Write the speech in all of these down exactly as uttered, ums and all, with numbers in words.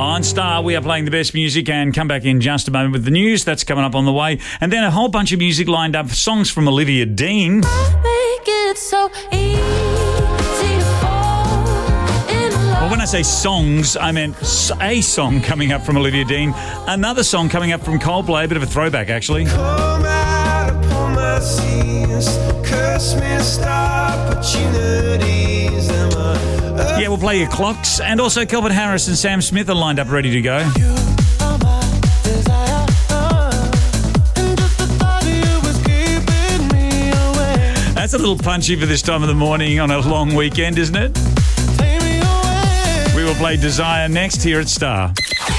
On Star, we are playing the best music and come back in just a moment with the news. That's coming up on the way. And then a whole bunch of music lined up. Songs from Olivia Dean. Make it so easy to fall in love. Well, when I say songs, I meant a song coming up from Olivia Dean. Another song coming up from Coldplay. A bit of a throwback, actually. Come out upon my sins, curse missed opportunities. Am I Yeah, we'll play your clocks. And also Kelvin Harris and Sam Smith are lined up ready to go. you are my desire, and just the thought of you was keeping me away. That's a little punchy for this time of the morning on a long weekend, isn't it? Take me away. We will play Desire next here at Star.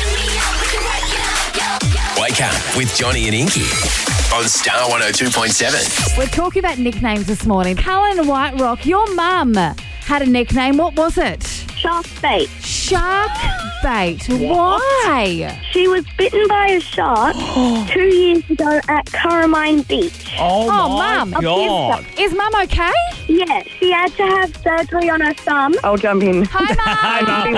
Wake up with Johnny and Inky on Star one oh two point seven. We're talking about nicknames this morning. Cullen White Rock, your mum had a nickname. What was it? Shark bait. Shark bait. Why? She was bitten by a shark two years ago at Coromine Beach. Oh, Oh, my Mum. God. Is mum okay? Yeah, she had to have surgery on her thumb. I'll jump in. Hi, mum.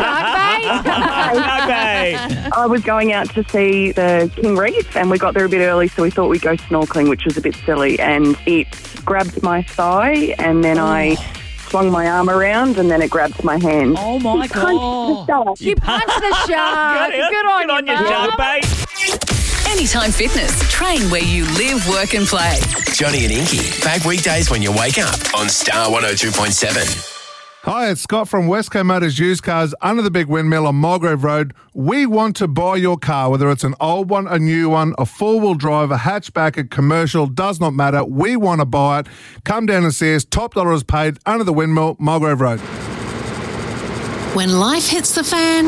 Shark bait. I was going out to see the King Reef and we got there a bit early, so we thought we'd go snorkeling, which was a bit silly. And it grabbed my thigh and then I swung my arm around and then it grabbed my hand. Oh, my Punched the shark. You punched the shark. Good, Good on Good on you, you, mum. Shark Bait. Anytime Fitness. Train where you live, work and play. Johnny and Inky, back weekdays when you wake up on Star one oh two point seven. Hi, it's Scott from Westco Motors Used Cars under the big windmill on Mulgrave Road. We want to buy your car, whether it's an old one, a new one, a four-wheel drive, a hatchback, a commercial, does not matter. We want to buy it. Come down and see us. Top dollar is paid under the windmill, Mulgrave Road. When life hits the fan,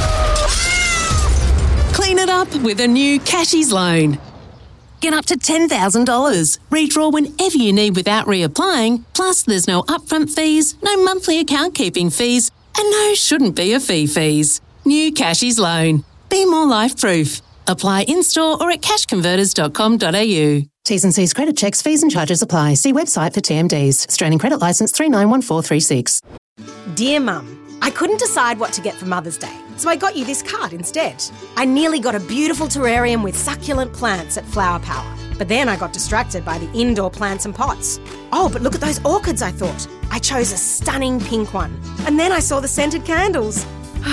clean it up with a new Cashies loan. Get up to ten thousand dollars. Redraw whenever you need without reapplying. Plus, there's no upfront fees, no monthly account keeping fees, and no shouldn't be a fee fees. New Cashies loan. Be more life-proof. Apply in-store or at cash converters dot com dot a u. T's and C's credit checks, fees and charges apply. See website for T M Ds. Australian Credit Licence three nine one four three six. Dear Mum, I couldn't decide what to get for Mother's Day, so I got you this card instead. I nearly got a beautiful terrarium with succulent plants at Flower Power, but then I got distracted by the indoor plants and pots. Oh, but look at those orchids, I thought. I chose a stunning pink one, and then I saw the scented candles.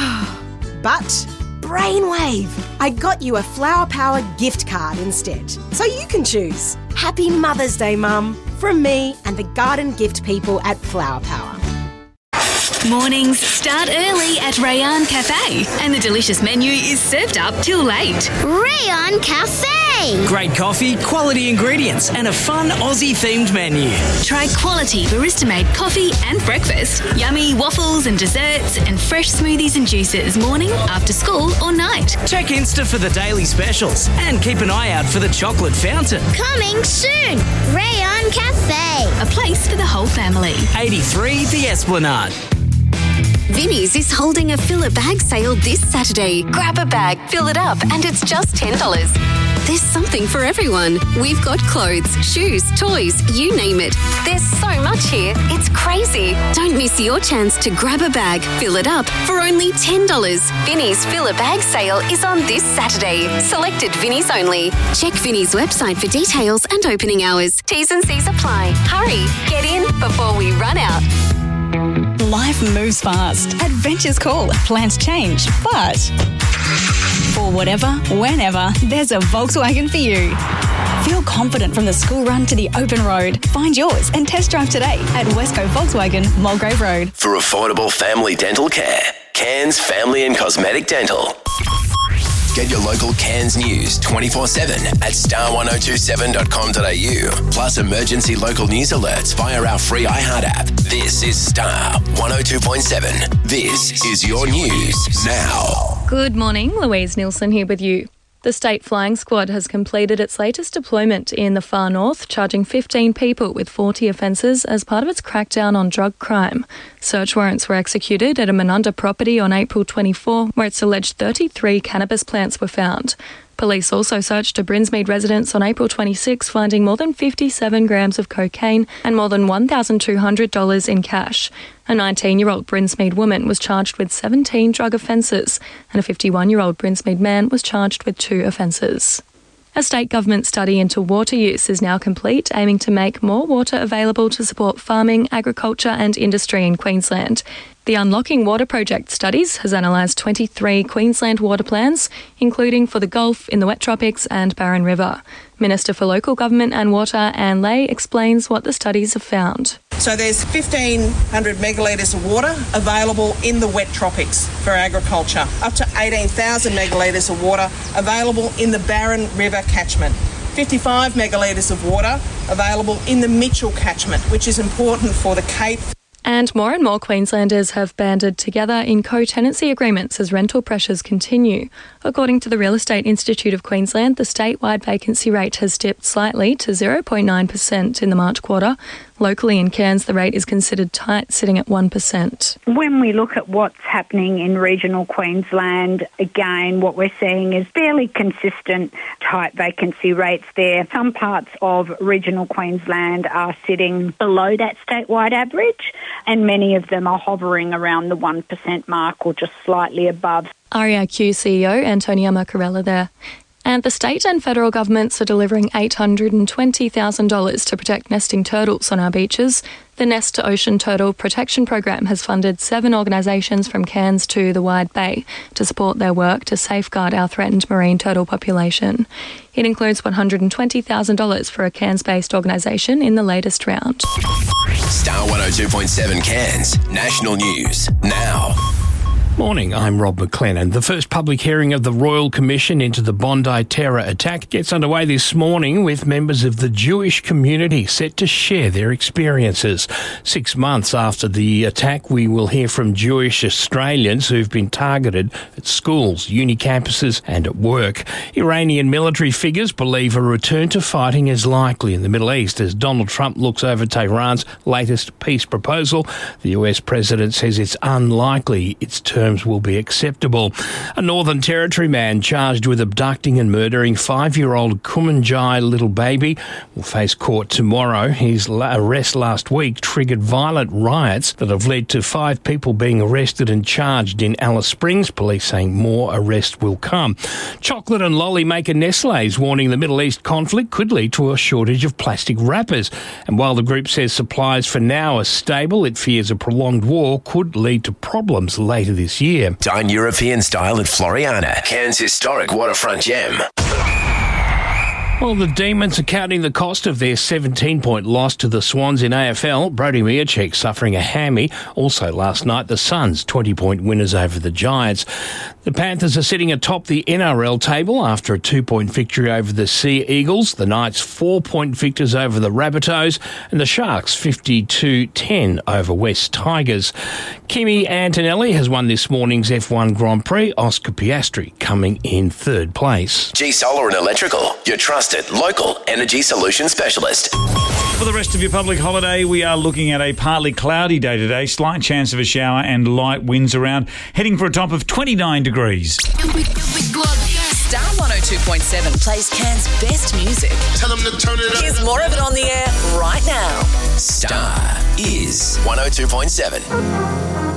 But brainwave! I got you a Flower Power gift card instead, so you can choose. Happy Mother's Day, Mum, from me and the garden gift people at Flower Power. Mornings start early at Rayan Cafe, and the delicious menu is served up till late. Rayan Cafe! Great coffee, quality ingredients, and a fun Aussie-themed menu. Try quality barista-made coffee and breakfast, yummy waffles and desserts, and fresh smoothies and juices morning, after school or night. Check Insta for the daily specials and keep an eye out for the chocolate fountain. Coming soon! Rayan Cafe! A place for the whole family. eighty-three The Esplanade. Vinnie's is holding a fill a bag sale this Saturday. Grab a bag, fill it up, and it's just ten dollars. There's something for everyone. We've got clothes, shoes, toys, you name it. There's so much here, it's crazy. Don't miss your chance to grab a bag, fill it up for only ten dollars. Vinnie's fill a bag sale is on this Saturday. Selected Vinnie's only. Check Vinnie's website for details and opening hours. T's and C's apply. Hurry, get in before we run out. Life moves fast. Adventures call. Plans change. But for whatever, whenever, there's a Volkswagen for you. Feel confident from the school run to the open road. Find yours and test drive today at Westco Volkswagen, Mulgrave Road. For affordable family dental care, Cairns Family and Cosmetic Dental. Get your local Cairns news twenty-four seven at star one oh two seven dot com dot a u. Plus emergency local news alerts via our free iHeart app. This is Star one oh two point seven. This is your news now. Good morning, Louise Nielsen here with you. The State Flying Squad has completed its latest deployment in the far north, charging fifteen people with forty offences as part of its crackdown on drug crime. Search warrants were executed at a Manunda property on April twenty-fourth, where it's alleged thirty-three cannabis plants were found. Police also searched a Brinsmead residence on April twenty-sixth, finding more than fifty-seven grams of cocaine and more than one thousand two hundred dollars in cash. A nineteen-year-old Brinsmead woman was charged with seventeen drug offences, and a fifty-one-year-old Brinsmead man was charged with two offences. A state government study into water use is now complete, aiming to make more water available to support farming, agriculture and industry in Queensland. The Unlocking Water Project Studies has analysed twenty-three Queensland water plans, including for the Gulf, in the wet tropics and Barron River. Minister for Local Government and Water, Anne Lay, explains what the studies have found. So there's fifteen hundred megalitres of water available in the wet tropics for agriculture, up to eighteen thousand megalitres of water available in the Barron River catchment, fifty-five megalitres of water available in the Mitchell catchment, which is important for the Cape. And more and more Queenslanders have banded together in co-tenancy agreements as rental pressures continue. According to the Real Estate Institute of Queensland, the statewide vacancy rate has dipped slightly to zero point nine percent in the March quarter. Locally in Cairns, the rate is considered tight, sitting at one percent. When we look at what's happening in regional Queensland, again, what we're seeing is fairly consistent tight vacancy rates there. Some parts of regional Queensland are sitting below that statewide average, and many of them are hovering around the one percent mark or just slightly above. R E I Q C E O Antonia Macarella there. And the state and federal governments are delivering eight hundred twenty thousand dollars to protect nesting turtles on our beaches. The Nest to Ocean Turtle Protection Program has funded seven organisations from Cairns to the Wide Bay to support their work to safeguard our threatened marine turtle population. It includes one hundred twenty thousand dollars for a Cairns-based organisation in the latest round. Star one oh two point seven Cairns, national news, now. Morning, I'm Rob McLennan. The first public hearing of the Royal Commission into the Bondi terror attack gets underway this morning with members of the Jewish community set to share their experiences. Six months after the attack, we will hear from Jewish Australians who've been targeted at schools, uni campuses and at work. Iranian military figures believe a return to fighting is likely in the Middle East as Donald Trump looks over Tehran's latest peace proposal. The U S president says it's unlikely its term will be acceptable. A Northern Territory man charged with abducting and murdering five-year-old Kumanjai little baby will face court tomorrow. His arrest last week triggered violent riots that have led to five people being arrested and charged in Alice Springs. Police saying more arrests will come. Chocolate and lolly maker Nestle is warning the Middle East conflict could lead to a shortage of plastic wrappers. And while the group says supplies for now are stable, it fears a prolonged war could lead to problems later this year. Dine European style at Floriana, Cairns' historic waterfront gem. Well, the Demons are counting the cost of their seventeen-point loss to the Swans in A F L. Brody Miacek suffering a hammy. Also last night, the Suns twenty-point winners over the Giants. The Panthers are sitting atop the N R L table after a two-point victory over the Sea Eagles. The Knights four-point victors over the Rabbitohs. And the Sharks fifty-two ten over West Tigers. Kimi Antonelli has won this morning's F one Grand Prix. Oscar Piastri coming in third place. G Solar and Electrical, your trusted local energy solution specialist. For the rest of your public holiday, we are looking at a partly cloudy day today. Slight chance of a shower and light winds around. Heading for a top of twenty-nine degrees. Star one oh two point seven plays Cairns' best music. Tell them to turn it up. Here's more of it on the air right now. Star is one oh two point seven.